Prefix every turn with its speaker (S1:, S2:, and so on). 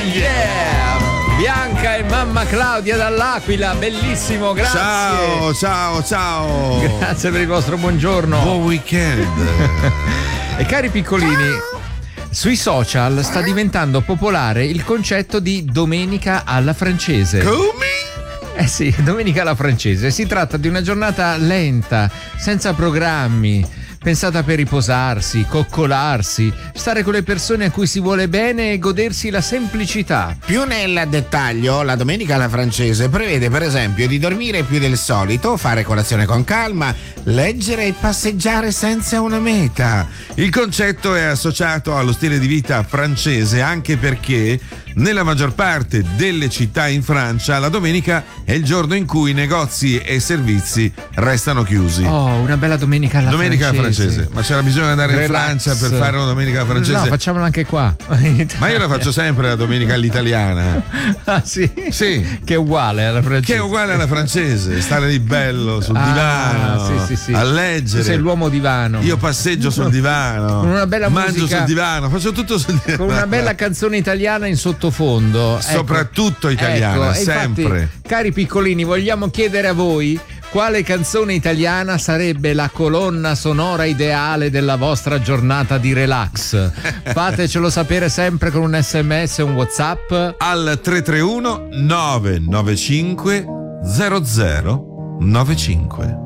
S1: Yeah! Bianca e mamma Claudia dall'Aquila, bellissimo, grazie.
S2: Ciao.
S1: Grazie per il vostro buongiorno.
S2: Buon weekend.
S1: E cari piccolini, sui social sta diventando popolare il concetto di domenica alla francese.
S2: Come?
S1: Eh sì, domenica alla francese. Si tratta di una giornata lenta, senza programmi, pensata per riposarsi, coccolarsi, stare con le persone a cui si vuole bene e godersi la semplicità.
S3: Più nel dettaglio, la domenica alla francese prevede per esempio di dormire più del solito, fare colazione con calma, leggere e passeggiare senza una meta.
S2: Il concetto è associato allo stile di vita francese anche perché nella maggior parte delle città in Francia la domenica è il giorno in cui negozi e servizi restano chiusi.
S1: Oh, una bella domenica alla francese.
S2: Ma c'era bisogno di andare
S1: Relax.
S2: in Francia per fare una domenica alla francese?
S1: No, facciamola anche qua.
S2: Ma io la faccio sempre la domenica all'italiana.
S1: Ah sì?
S2: Sì.
S1: Che è uguale alla francese.
S2: Che è uguale alla francese, stare lì bello sul divano,
S1: sì.
S2: a leggere.
S1: Tu sei l'uomo divano.
S2: Io passeggio sul divano,
S1: con una bella
S2: mangio
S1: musica,
S2: sul divano, faccio tutto sul divano.
S1: con una bella canzone italiana in sottofondo.
S2: Soprattutto italiana, sempre.
S1: Infatti, cari piccolini, vogliamo chiedere a voi quale canzone italiana sarebbe la colonna sonora ideale della vostra giornata di relax. Fatecelo sapere sempre con un SMS e un WhatsApp
S2: al 331 995 0095.